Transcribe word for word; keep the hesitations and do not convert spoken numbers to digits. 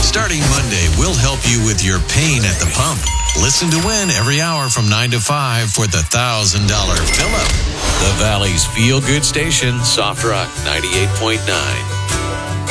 Starting Monday, we'll help you with your pain at the pump. Listen to Win every hour from nine to five for the one thousand dollars fill-up. The Valley's feel-good station, Soft Rock ninety-eight point nine.